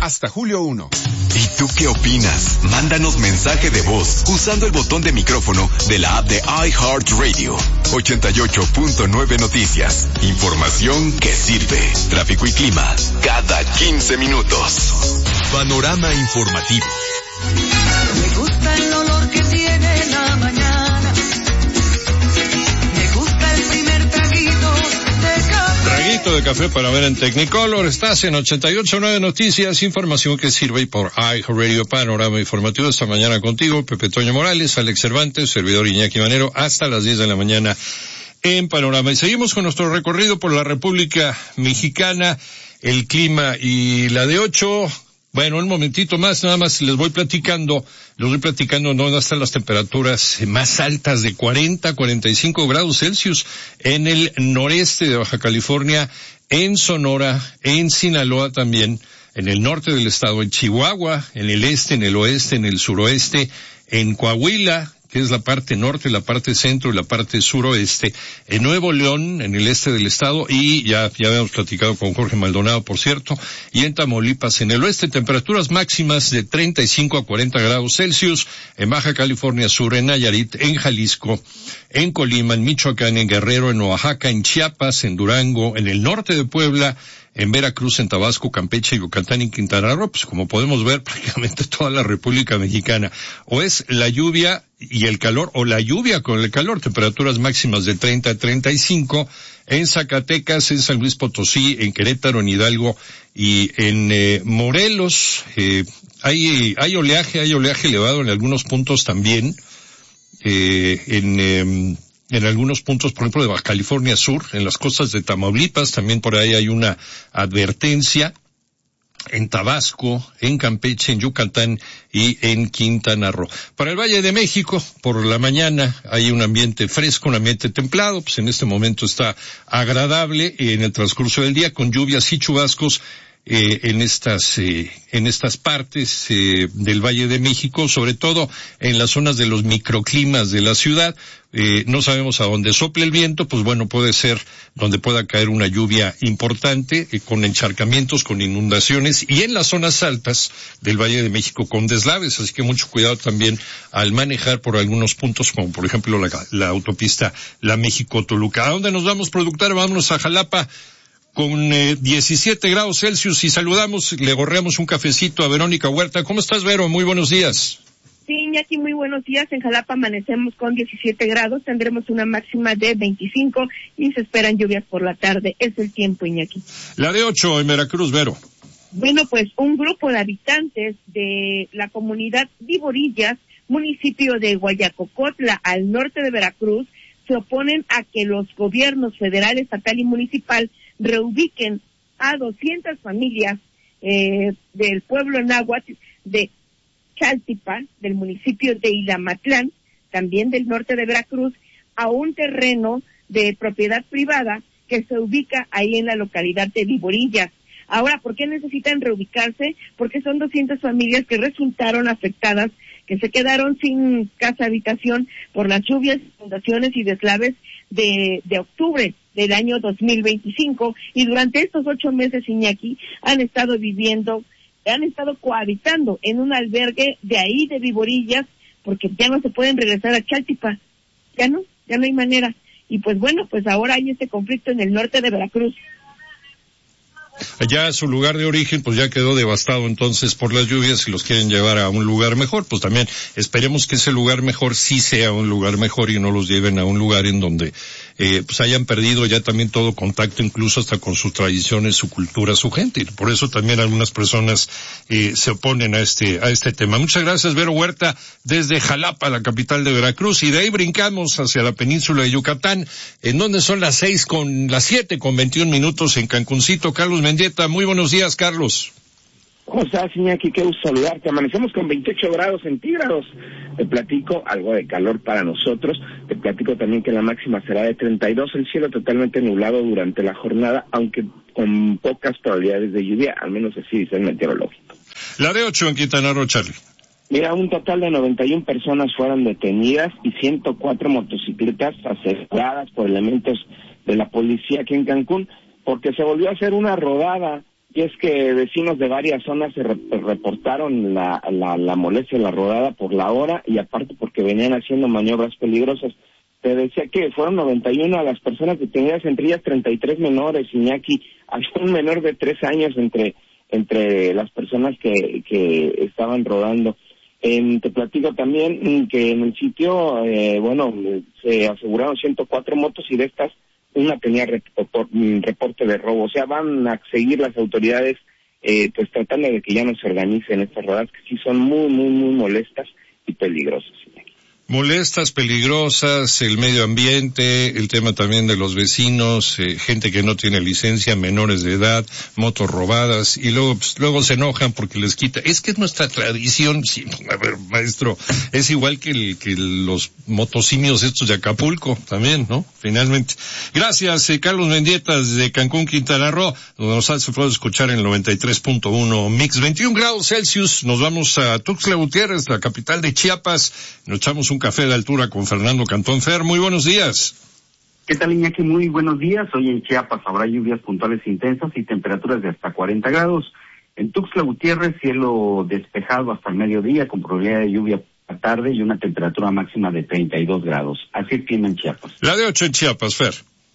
hasta julio 1. ¿Y tú qué opinas? Mándanos mensaje de voz usando el botón de micrófono de la app de iHeartRadio. 88.9 Noticias. Información que sirve. Tráfico y clima cada 15 minutos. Panorama informativo. Me gusta el olor que tiene la mañana. Me gusta el primer traguito de café. Traguito de café para ver en Technicolor. Estás en 88.9 Noticias, información que sirve por iHeartRadio. Panorama informativo esta mañana contigo, Pepe Toño Morales, Alex Cervantes, servidor Iñaki Manero, hasta las 10 de la mañana en Panorama. Y seguimos con nuestro recorrido por la República Mexicana, el clima y la de 8. Bueno, un momentito más, nada más les voy platicando dónde están las temperaturas más altas de 40, 45 grados Celsius en el noreste de Baja California, en Sonora, en Sinaloa también, en el norte del estado, en Chihuahua, en el este, en el oeste, en el suroeste, en Coahuila, que es la parte norte, la parte centro y la parte suroeste, en Nuevo León, en el este del estado, y ya habíamos platicado con Jorge Maldonado, por cierto, y en Tamaulipas, en el oeste, temperaturas máximas de 35 a 40 grados Celsius, en Baja California Sur, en Nayarit, en Jalisco, en Colima, en Michoacán, en Guerrero, en Oaxaca, en Chiapas, en Durango, en el norte de Puebla, en Veracruz, en Tabasco, Campeche, Yucatán y Quintana Roo, pues como podemos ver prácticamente toda la República Mexicana. O es la lluvia y el calor, o la lluvia con el calor, temperaturas máximas de 30 a 35, en Zacatecas, en San Luis Potosí, en Querétaro, en Hidalgo y en Morelos. Hay oleaje elevado en algunos puntos también, en algunos puntos, por ejemplo, de Baja California Sur, en las costas de Tamaulipas, también por ahí hay una advertencia, en Tabasco, en Campeche, en Yucatán y en Quintana Roo. Para el Valle de México, por la mañana hay un ambiente fresco, un ambiente templado, pues en este momento está agradable en el transcurso del día, con lluvias y chubascos en estas partes del Valle de México, sobre todo en las zonas de los microclimas de la ciudad. No sabemos a dónde sople el viento, pues bueno, puede ser donde pueda caer una lluvia importante, con encharcamientos, con inundaciones, y en las zonas altas del Valle de México con deslaves, así que mucho cuidado también al manejar por algunos puntos, como por ejemplo la autopista La México-Toluca. ¿A dónde nos vamos, productor? Vámonos a Jalapa, con 17 grados Celsius, y saludamos, le gorreamos un cafecito a Verónica Huerta. ¿Cómo estás, Vero? Muy buenos días. Sí, Iñaki, muy buenos días. En Jalapa amanecemos con 17 grados, tendremos una máxima de 25 y se esperan lluvias por la tarde. Es el tiempo, Iñaki. La de 8 en Veracruz, Vero. Bueno, pues un grupo de habitantes de la comunidad Viborillas, municipio de Guayacocotla, al norte de Veracruz, se oponen a que los gobiernos federal, estatal y municipal reubiquen a 200 familias del pueblo náhuatl de Chaltipa, del municipio de Ilamatlán, también del norte de Veracruz, a un terreno de propiedad privada que se ubica ahí en la localidad de Viborillas. Ahora, ¿por qué necesitan reubicarse? Porque son 200 familias que resultaron afectadas, que se quedaron sin casa habitación por las lluvias, inundaciones y deslaves de octubre del año 2025, y durante estos 8 meses, Iñaki, han estado cohabitando en un albergue de ahí de Viborillas, porque ya no se pueden regresar a Chaltipa, ya no hay manera. Y pues bueno, pues ahora hay este conflicto en el norte de Veracruz. Allá su lugar de origen pues ya quedó devastado entonces por las lluvias, y los quieren llevar a un lugar mejor, pues también esperemos que ese lugar mejor sí sea un lugar mejor y no los lleven a un lugar en donde pues hayan perdido ya también todo contacto, incluso hasta con sus tradiciones, su cultura, su gente. Y por eso también algunas personas se oponen a este tema. Muchas gracias, Vero Huerta, desde Jalapa, la capital de Veracruz, y de ahí brincamos hacia la península de Yucatán, en donde son las 7 con 21 minutos en Cancuncito. Carlos Mendieta, muy buenos días, Carlos. ¿Cómo estás, Iñaki? Qué gusto saludarte. Amanecemos con 28 grados centígrados. Te platico algo de calor para nosotros. Te platico también que la máxima será de 32, el cielo totalmente nublado durante la jornada, aunque con pocas probabilidades de lluvia, al menos así dice el meteorológico. La de 8 en Quintana Roo, Charlie. Mira, un total de 91 personas fueron detenidas y 104 motocicletas aseguradas por elementos de la policía aquí en Cancún, porque se volvió a hacer una rodada y es que vecinos de varias zonas se reportaron la molestia de la rodada por la hora y aparte porque venían haciendo maniobras peligrosas. Te decía que fueron 91 a las personas detenidas, entre ellas 33 menores, Iñaki. Había un menor de 3 años entre las personas que estaban rodando. Te platico también que en el sitio, se aseguraron 104 motos y de estas una tenía reporte de robo. O sea, van a seguir las autoridades pues tratando de que ya no se organicen estas rodadas que sí son muy, muy, muy molestas y peligrosas. Molestas, peligrosas, el medio ambiente, el tema también de los vecinos, gente que no tiene licencia, menores de edad, motos robadas, y luego se enojan porque les quita. Es que es nuestra tradición, sí, a ver, maestro, es igual que los motosimios estos de Acapulco, también, ¿no? Finalmente. Gracias, Carlos Mendieta, desde Cancún, Quintana Roo, donde nos hace puede escuchar en el 93.1 Mix, 21 grados Celsius. Nos vamos a Tuxtla Gutiérrez, la capital de Chiapas, nos echamos un café de altura con Fernando Cantón. Fer, muy buenos días. ¿Qué tal, Iñaki? Muy buenos días. Hoy en Chiapas habrá lluvias puntuales intensas y temperaturas de hasta 40 grados. En Tuxtla Gutiérrez, cielo despejado hasta el mediodía, con probabilidad de lluvia a tarde y una temperatura máxima de 32 grados. Así es clima en Chiapas. La de 8 en Chiapas, Fer.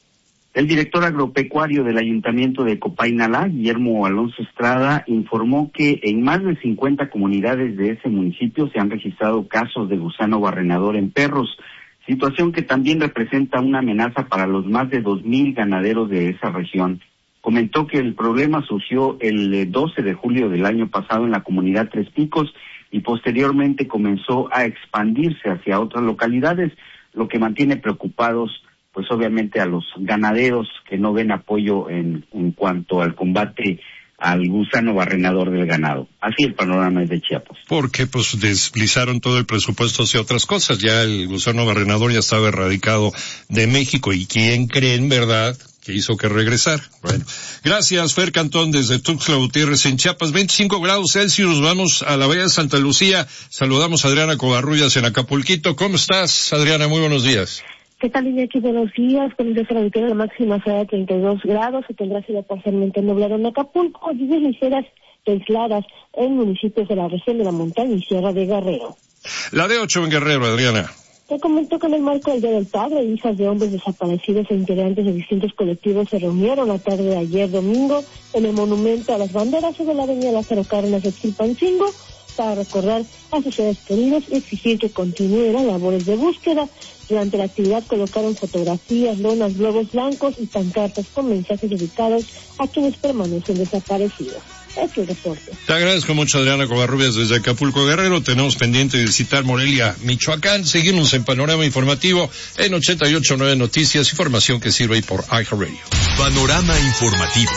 El director agropecuario del Ayuntamiento de Copainalá, Guillermo Alonso Estrada, informó que en más de 50 comunidades de ese municipio se han registrado casos de gusano barrenador en perros, situación que también representa una amenaza para los más de 2,000 ganaderos de esa región. Comentó que el problema surgió el 12 de julio del año pasado en la comunidad Tres Picos y posteriormente comenzó a expandirse hacia otras localidades, lo que mantiene preocupados pues obviamente a los ganaderos que no ven apoyo en cuanto al combate al gusano barrenador del ganado. Así el panorama es de Chiapas. Porque pues deslizaron todo el presupuesto hacia otras cosas. Ya el gusano barrenador ya estaba erradicado de México. ¿Y quién cree en verdad que hizo que regresar? Bueno, gracias, Fer Cantón, desde Tuxtla Gutiérrez en Chiapas. 25 grados Celsius, vamos a la Bahía de Santa Lucía. Saludamos a Adriana Covarrubias en Acapulquito. ¿Cómo estás, Adriana? Muy buenos días. ¿Qué tal, Iñaki? Buenos días. Con el día la máxima será de 32 grados. Se tendrá cielo parcialmente nublado en Acapulco. Lluvias ligeras y aisladas en municipios de la región de la montaña y Sierra de Guerrero. La de 8 en Guerrero, Adriana. Te comento que en el marco del Día del Padre, hijas de hombres desaparecidos e integrantes de distintos colectivos se reunieron la tarde de ayer domingo en el Monumento a las Banderas sobre la avenida Lázaro Cárdenas de Chilpancingo para recordar a sus seres queridos y exigir que continúen las labores de búsqueda. Durante la actividad colocaron fotografías, lonas, globos blancos y pancartas con mensajes dedicados a quienes permanecen desaparecidos. Este es el reporte. Te agradezco mucho, Adriana Covarrubias, desde Acapulco, Guerrero. Tenemos pendiente de visitar Morelia, Michoacán. Seguimos en Panorama Informativo en 88.9 Noticias, información que sirve por iHeartRadio. Panorama Informativo.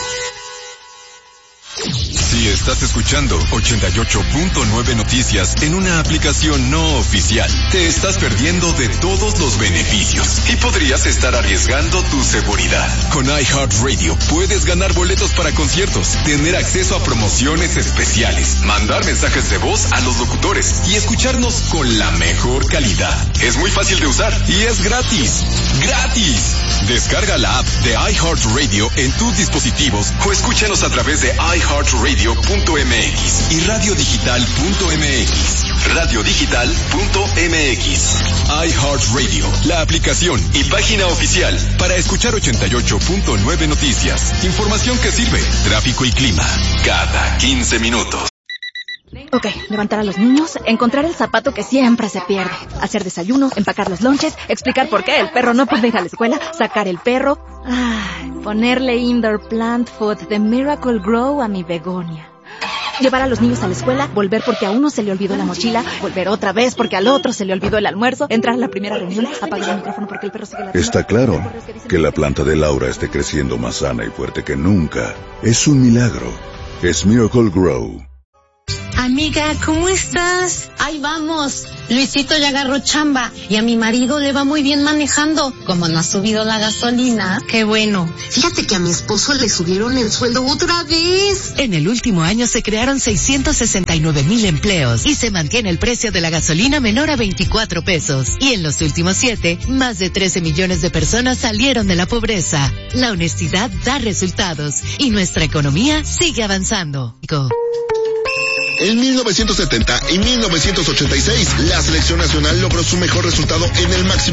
Si estás escuchando 88.9 Noticias en una aplicación no oficial, te estás perdiendo de todos los beneficios y podrías estar arriesgando tu seguridad. Con iHeartRadio puedes ganar boletos para conciertos, tener acceso a promociones especiales, mandar mensajes de voz a los locutores y escucharnos con la mejor calidad. Es muy fácil de usar y es gratis. ¡Gratis! Descarga la app de iHeartRadio en tus dispositivos o escúchanos a través de iHeartRadio.mx y radiodigital.mx. Radiodigital.mx. iHeartRadio, la aplicación y página oficial para escuchar 88.9 Noticias. Información que sirve, tráfico y clima, cada 15 minutos. Ok, levantar a los niños, encontrar el zapato que siempre se pierde, hacer desayuno, empacar los lonches, explicar por qué el perro no puede ir a la escuela, sacar el perro, ponerle indoor plant food de Miracle Grow a mi begonia. Llevar a los niños a la escuela, volver porque a uno se le olvidó la mochila, volver otra vez porque al otro se le olvidó el almuerzo, entrar a la primera reunión, apagar el micrófono porque el perro sigue la... Está claro que la planta de Laura esté creciendo más sana y fuerte que nunca. Es un milagro. Es Miracle Grow. Amiga, ¿cómo estás? Ahí vamos. Luisito ya agarró chamba y a mi marido le va muy bien manejando. Como no ha subido la gasolina. Qué bueno. Fíjate que a mi esposo le subieron el sueldo otra vez. En el último año se crearon 669,000 empleos y se mantiene el precio de la gasolina menor a 24 pesos. Y en los últimos 7, más de 13 millones de personas salieron de la pobreza. La honestidad da resultados y nuestra economía sigue avanzando. En 1970 y 1986, la selección nacional logró su mejor resultado en el máximo